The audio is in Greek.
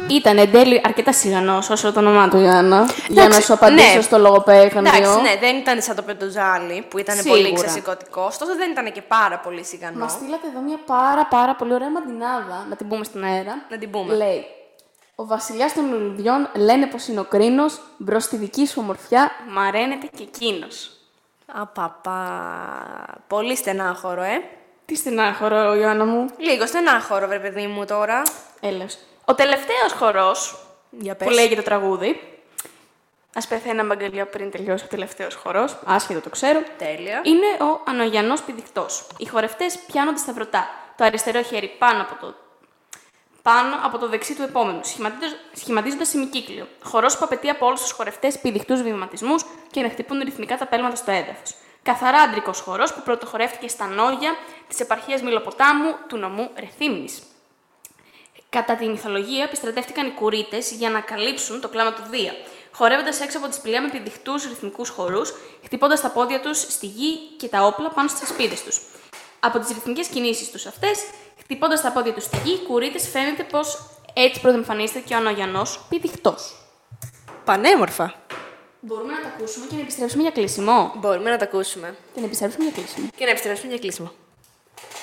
Ήταν εν τέλει αρκετά σιγανός, όσο το όνομά του, Ιωάννα. Για να σου απαντήσω ναι. στο λογοπαίγνιο. Εντάξει, ναι, δεν ήταν σαν το Πεντοζάλι που ήταν Σίγουρα. πολύ ξεσηκωτικό. Ωστόσο δεν ήταν και πάρα πολύ σιγανό. Μας στείλατε εδώ μια πάρα πολύ ωραία μαντινάδα, να την πούμε στον αέρα. Να την πούμε. Λέει, ο βασιλιάς των λουλουδιών λένε πως είναι ο κρίνος, μπρος στη δική σου ομορφιά, μαραίνεται και εκείνος. Πολύ στενάχωρο, Τι στενάχωρο, Ιωάννα μου. Λίγο στενάχωρο, βρε παιδί μου τώρα. Έλεος. Ο τελευταίος χορός, Για πες. που λέγεται το τραγούδι, ας πεθαίνει ένα μπαγκαλιό πριν τελειώσει ο τελευταίος χορός, άσχετο το ξέρω, Τέλεια. είναι ο Ανογιανός Πηδικτός. Οι χορευτές πιάνονται σταυρωτά, το αριστερό χέρι πάνω από το δεξί του επόμενου, σχηματίζοντας ημικύκλιο. Χορός που απαιτεί από όλους τους χορευτές πηδικτούς βηματισμούς και να χτυπούν ρυθμικά τα πέλματα στο έδαφος. Καθαρά αντρικός χορός που πρωτοχορεύτηκε στα νόγια της επαρχίας Μιλοποτάμου του νομού Ρεθύμνης. Κατά τη μυθολογία, επιστρατεύτηκαν οι κουρίτες για να καλύψουν το κλάμα του Δία, χορεύοντας έξω από τη σπηλιά με πηδικτούς ρυθμικούς χορούς, χτυπώντας τα πόδια τους στη γη και τα όπλα πάνω στις ασπίδες τους. Από τις ρυθμικές κινήσεις τους αυτές, χτυπώντας τα πόδια τους στη γη, οι κουρίτες φαίνεται πως έτσι πρωτοεμφανίστηκε και ο Ανογιανός Πηδικτός. Πανέμορφα. Μπορούμε να τα ακούσουμε και να επιστρέψουμε για κλείσιμο. Μπορούμε να τα ακούσουμε. Και να επιστρέψουμε για κλείσιμο. Και να επιστρέψουμε για κλείσιμο.